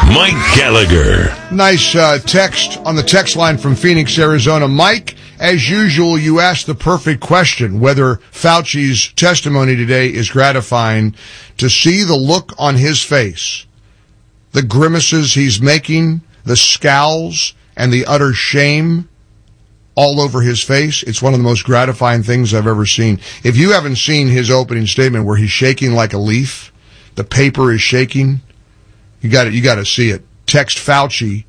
Mike Gallagher. Nice text on the text line from Phoenix, Arizona. Mike, as usual, you asked the perfect question, whether Fauci's testimony today is gratifying. To see the look on his face, the grimaces he's making, the scowls, and the utter shame all over his face, it's one of the most gratifying things I've ever seen. If you haven't seen his opening statement where he's shaking like a leaf, the paper is shaking, you got to see it. Text Fauci,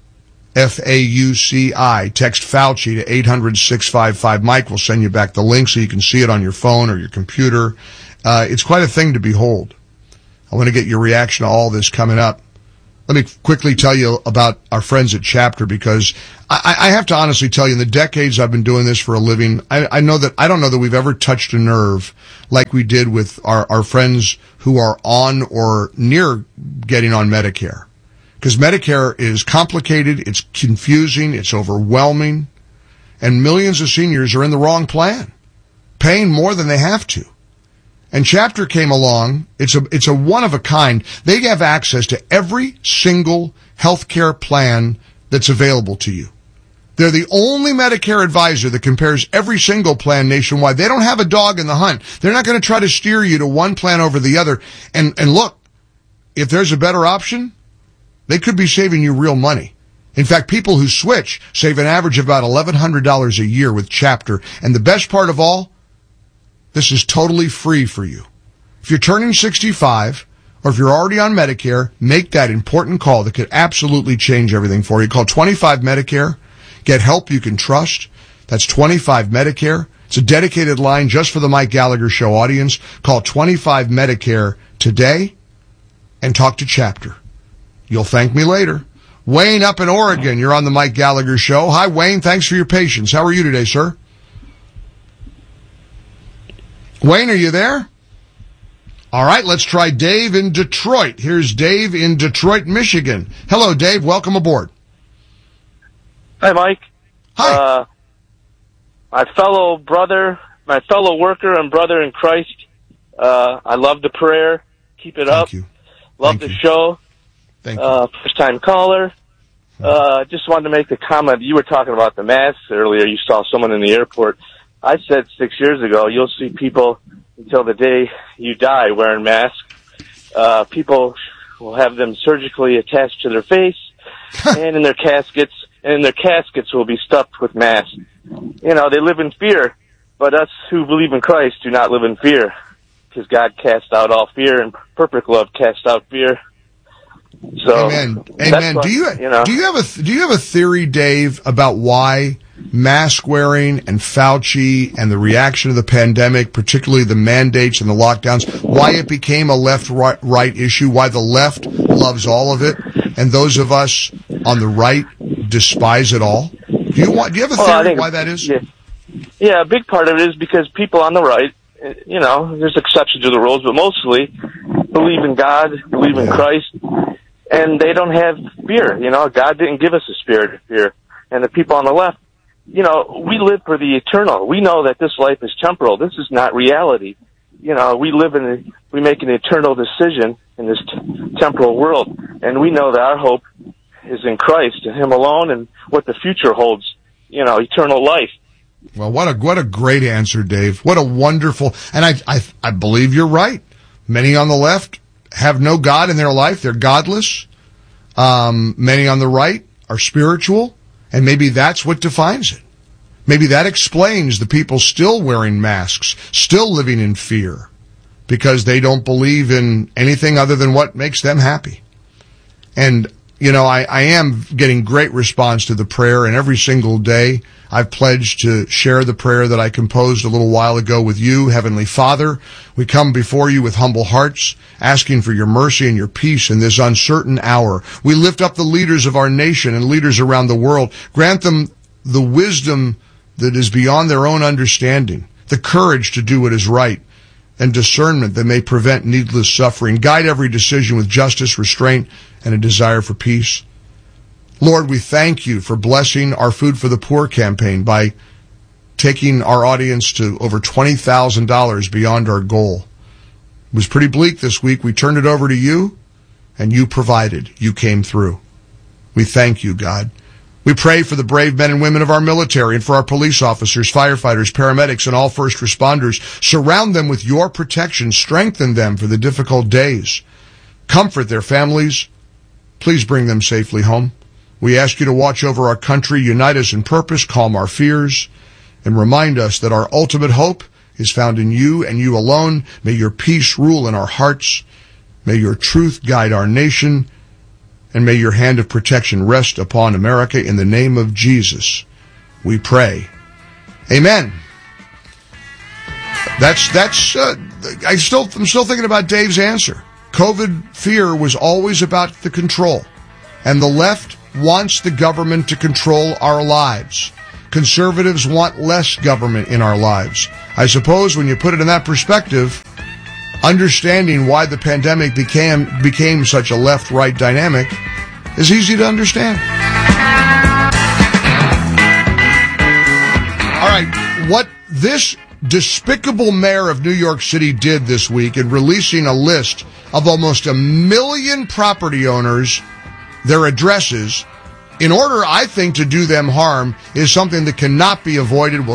F-A-U-C-I. Text Fauci to 800-655. Mike will send you back the link so you can see it on your phone or your computer. It's quite a thing to behold. I want to get your reaction to all this coming up. Let me quickly tell you about our friends at Chapter, because I have to honestly tell you, in the decades I've been doing this for a living, I don't know that we've ever touched a nerve like we did with our friends who are on or near getting on Medicare. Because Medicare is complicated, it's confusing, it's overwhelming, and millions of seniors are in the wrong plan, paying more than they have to. And Chapter came along. It's a one of a kind. They have access to every single healthcare plan that's available to you. They're the only Medicare advisor that compares every single plan nationwide. They don't have a dog in the hunt. They're not going to try to steer you to one plan over the other. And look, if there's a better option, they could be saving you real money. In fact, people who switch save an average of about $1,100 a year with Chapter. And the best part of all, this is totally free for you. If you're turning 65, or if you're already on Medicare, make that important call that could absolutely change everything for you. Call 25 Medicare. Get help you can trust. That's 25 Medicare. It's a dedicated line just for the Mike Gallagher Show audience. Call 25 Medicare today and talk to Chapter. You'll thank me later. Wayne up in Oregon, you're on the Mike Gallagher Show. Hi, Wayne. Thanks for your patience. How are you today, sir? Wayne, are you there? All right, let's try Dave in Detroit. Here's Dave in Detroit, Michigan. Hello, Dave. Welcome aboard. Hi, Mike. Hi. My fellow worker and brother in Christ. I love the prayer. Keep it up. Thank you. Love the show. Thank you. First time caller. Just wanted to make a comment. You were talking about the masks earlier. You saw someone in the airport. I said 6 years ago, you'll see people until the day you die wearing masks. People will have them surgically attached to their face and in their caskets will be stuffed with masks. You know, they live in fear, but us who believe in Christ do not live in fear, because God cast out all fear, and perfect love cast out fear. So, Amen. Do you have a theory, Dave, about why mask wearing and Fauci and the reaction to the pandemic, particularly the mandates and the lockdowns, why it became a left-right issue, why the left loves all of it, and those of us on the right despise it all? Do you have a theory why that is? Yeah, a big part of it is because people on the right, you know, there's exceptions to the rules, but mostly believe in God, believe in Christ, and they don't have fear. You know, God didn't give us a spirit of fear. And the people on the left, you know, we live for the eternal. We know that this life is temporal. This is not reality. You know, we make an eternal decision in this temporal world, and we know that our hope is in Christ and Him alone, and what the future holds. You know, eternal life. Well, what a great answer, Dave. What a wonderful, and I believe you're right. Many on the left have no God in their life. They're godless. Many on the right are spiritual. And maybe that's what defines it. Maybe that explains the people still wearing masks, still living in fear, because they don't believe in anything other than what makes them happy. And, you know, I am getting great response to the prayer, and every single day I've pledged to share the prayer that I composed a little while ago with you. Heavenly Father, we come before you with humble hearts, asking for your mercy and your peace in this uncertain hour. We lift up the leaders of our nation and leaders around the world. Grant them the wisdom that is beyond their own understanding, the courage to do what is right, and discernment that may prevent needless suffering. Guide every decision with justice, restraint, and a desire for peace. Lord, we thank you for blessing our Food for the Poor campaign by taking our audience to over $20,000 beyond our goal. It was pretty bleak this week. We turned it over to you. and you provided. You came through. We thank you, God. We pray for the brave men and women of our military and for our police officers, firefighters, paramedics, and all first responders. Surround them with your protection. Strengthen them for the difficult days. Comfort their families. Please bring them safely home. We ask you to watch over our country, unite us in purpose, calm our fears, and remind us that our ultimate hope is found in you and you alone. May your peace rule in our hearts. May your truth guide our nation. And may your hand of protection rest upon America. In the name of Jesus, we pray. Amen. I'm still thinking about Dave's answer. COVID fear was always about the control. And the left wants the government to control our lives. Conservatives want less government in our lives. I suppose when you put it in that perspective, understanding why the pandemic became such a left-right dynamic is easy to understand. All right, what this despicable mayor of New York City did this week in releasing a list of almost 1 million property owners, their addresses, in order, I think, to do them harm, is something that cannot be avoided.